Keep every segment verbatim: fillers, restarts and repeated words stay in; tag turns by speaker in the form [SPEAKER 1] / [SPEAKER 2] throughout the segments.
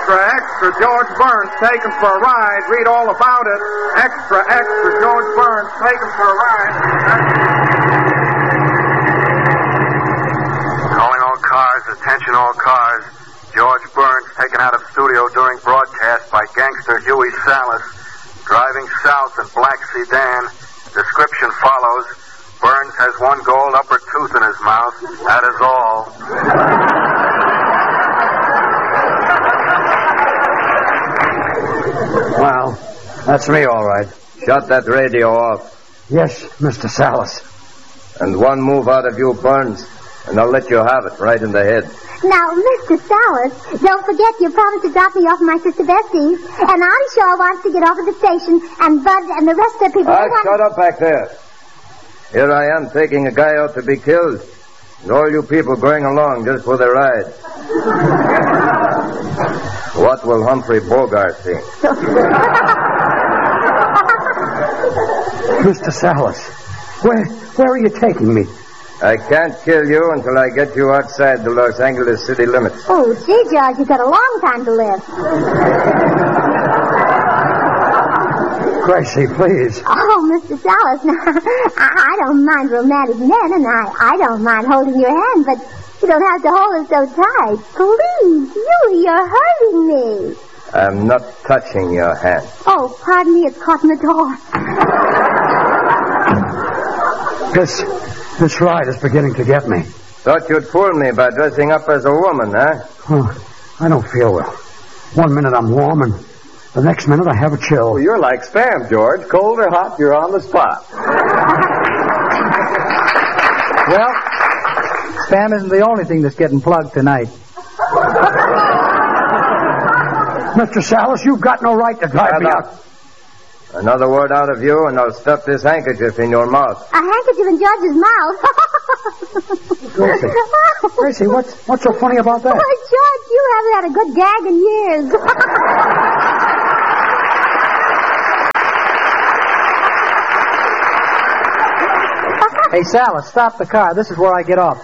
[SPEAKER 1] Extra, extra, George Burns taken for a ride. Read all about it. Extra, extra, George Burns taken for a ride.
[SPEAKER 2] Calling all cars, attention all cars. George Burns taken out of studio during broadcast by gangster Huey Salas. Driving south in black sedan. Description follows. Burns has one gold upper tooth in his mouth. That is all.
[SPEAKER 3] Well, that's me, all right.
[SPEAKER 4] Shut that radio off.
[SPEAKER 3] Yes, Mister Salas.
[SPEAKER 4] And one move out of you, Burns, and I'll let you have it right in the head.
[SPEAKER 5] Now, Mister Salas, don't forget you promised to drop me off at my sister Bessie's, and I'm sure wants to get off at the station, and Bud and the rest of the people...
[SPEAKER 4] Ah, shut up back there. Here I am taking a guy out to be killed, and all you people going along just for the ride. What will Humphrey Bogart think?
[SPEAKER 3] Mister Salas, where, where are you taking me?
[SPEAKER 4] I can't kill you until I get you outside the Los Angeles city limits.
[SPEAKER 5] Oh, gee, George, you've got a long time to live.
[SPEAKER 3] Gracie, please.
[SPEAKER 5] Oh, Mister Salas, now, I, I don't mind romantic men, and I, I don't mind holding your hand, but you don't have to hold it so tight. Please, you, you're hurting me.
[SPEAKER 4] I'm not touching your hand.
[SPEAKER 5] Oh, pardon me, it's caught in the door.
[SPEAKER 3] This, this ride is beginning to get me.
[SPEAKER 4] Thought you'd fool me by dressing up as a woman, huh?
[SPEAKER 3] Oh, I don't feel well. One minute I'm warm, and the next minute I have a chill.
[SPEAKER 6] Well, you're like Spam, George. Cold or hot, you're on the spot.
[SPEAKER 7] Well, Spam isn't the only thing that's getting plugged tonight.
[SPEAKER 3] Mister Salas, you've got no right to drive me out.
[SPEAKER 4] Another word out of you, and I'll stuff this handkerchief in your mouth.
[SPEAKER 5] A handkerchief in George's mouth.
[SPEAKER 3] Gracie, Gracie, what's, what's so funny about that?
[SPEAKER 5] Oh, George, you haven't had a good gag in years.
[SPEAKER 7] Hey, Salas, stop the car. This is where I get off.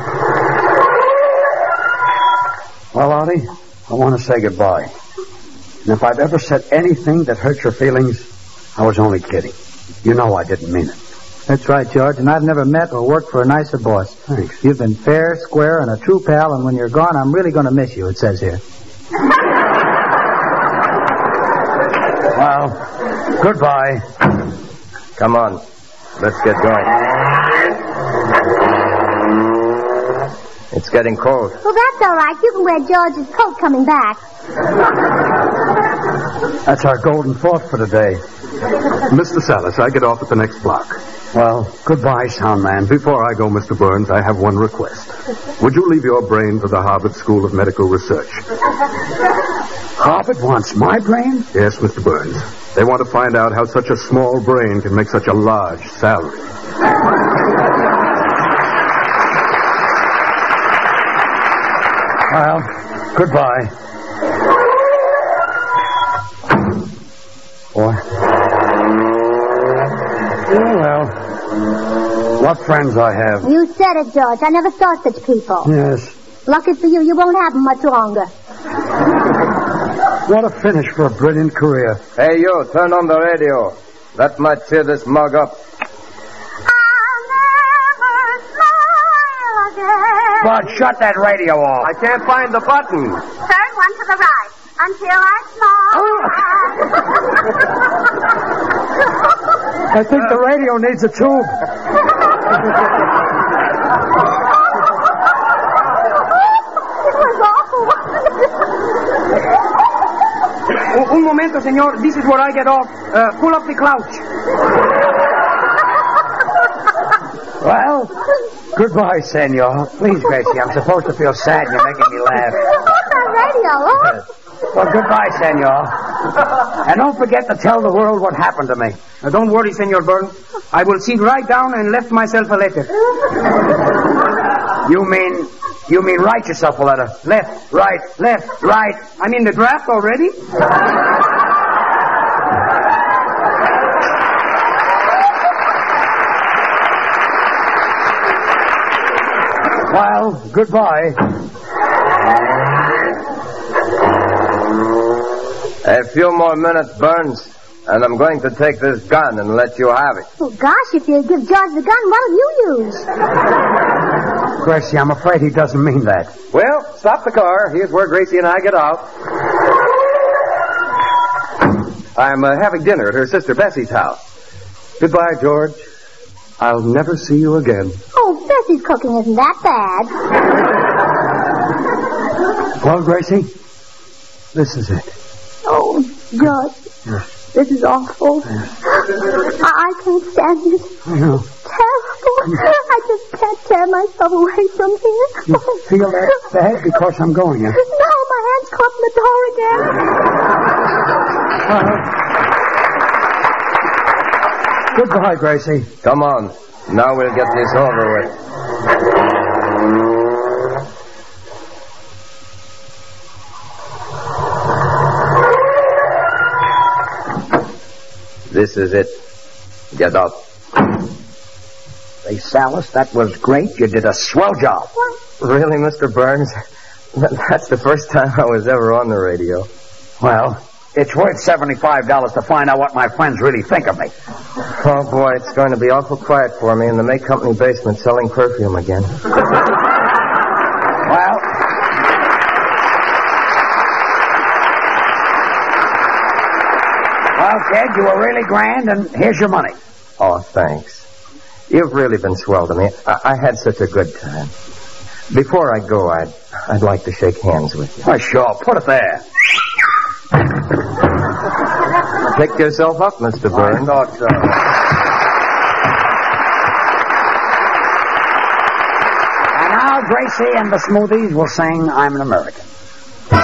[SPEAKER 3] Well, Artie, I want to say goodbye. And if I've ever said anything that hurt your feelings, I was only kidding. You know I didn't mean it.
[SPEAKER 7] That's right, George, and I've never met or worked for a nicer boss.
[SPEAKER 3] Thanks.
[SPEAKER 7] You've been fair, square, and a true pal, and when you're gone, I'm really going to miss you, it says here.
[SPEAKER 3] Well, goodbye.
[SPEAKER 4] Come on, let's get going. It's getting cold.
[SPEAKER 5] Well, that's all right. You can wear George's coat coming back.
[SPEAKER 3] That's our golden thought for today.
[SPEAKER 6] Mister Salas, I get off at the next block.
[SPEAKER 3] Well, goodbye, Soundman.
[SPEAKER 6] Before I go, Mister Burns, I have one request. Would you leave your brain for the Harvard School of Medical Research?
[SPEAKER 3] Harvard wants my brain?
[SPEAKER 6] Yes, Mister Burns. They want to find out how such a small brain can make such a large salary.
[SPEAKER 3] Well, goodbye. Boy. Oh, well. What friends I have.
[SPEAKER 5] You said it, George. I never saw such people.
[SPEAKER 3] Yes.
[SPEAKER 5] Lucky for you, you won't have them much longer.
[SPEAKER 3] What a finish for a brilliant career.
[SPEAKER 4] Hey, you, turn on the radio. That might cheer this mug up.
[SPEAKER 5] I'll never smile again.
[SPEAKER 3] Bud, shut that radio off.
[SPEAKER 4] I can't find the button.
[SPEAKER 5] Third one to the right. Until I smile.
[SPEAKER 3] I think the radio needs a tube.
[SPEAKER 5] It was awful.
[SPEAKER 7] Un momento, senor. This is where I get off. Uh, pull up the couch.
[SPEAKER 3] Well, goodbye, senor. Please, Gracie, I'm supposed to feel sad. You're making me laugh.
[SPEAKER 5] Radio, huh?
[SPEAKER 3] Well, goodbye, senor. And don't forget to tell the world what happened to me.
[SPEAKER 7] Now, don't worry, Senor Burns. I will sit right down and left myself a letter.
[SPEAKER 3] You mean, you mean write yourself a letter?
[SPEAKER 7] Left.
[SPEAKER 3] Right, left, right.
[SPEAKER 7] I'm in the draft already.
[SPEAKER 3] Well, goodbye.
[SPEAKER 4] A few more minutes, Burns, and I'm going to take this gun and let you have it.
[SPEAKER 5] Oh, gosh, if you give George the gun, what'll you use?
[SPEAKER 3] Gracie, I'm afraid he doesn't mean that.
[SPEAKER 8] Well, stop the car. Here's where Gracie and I get out. I'm uh, having dinner at her sister Bessie's house. Goodbye, George. I'll never see you again.
[SPEAKER 5] Oh, Bessie's cooking isn't that bad.
[SPEAKER 3] Well, Gracie, this is it.
[SPEAKER 5] Oh, George.
[SPEAKER 3] Yes.
[SPEAKER 5] This is awful.
[SPEAKER 3] Yes.
[SPEAKER 5] I, I can't stand it.
[SPEAKER 3] I know.
[SPEAKER 5] Terrible. I just can't tear myself away from here.
[SPEAKER 3] You feel that bad because I'm going here?
[SPEAKER 5] No, my hand's caught in the door again.
[SPEAKER 3] Uh, goodbye, Gracie.
[SPEAKER 4] Come on. Now we'll get this over with. This is it. Get up.
[SPEAKER 3] Say, Salas, that was great. You did a swell job.
[SPEAKER 4] Really, Mister Burns? That's the first time I was ever on the radio.
[SPEAKER 3] Well, it's worth seventy-five dollars to find out what my friends really think of me.
[SPEAKER 4] Oh, boy, it's going to be awful quiet for me in the May Company basement selling perfume again.
[SPEAKER 3] Well... Well, Ted, you were really grand, and here's your money.
[SPEAKER 4] Oh, thanks. You've really been swell to me. I, I had such a good time. Before I go, I'd, I'd like to shake hands with you.
[SPEAKER 3] Oh, sure. Put it there.
[SPEAKER 4] Pick yourself up, Mister Burns.
[SPEAKER 3] I thought so. And now Gracie and the Smoothies will sing I'm an American.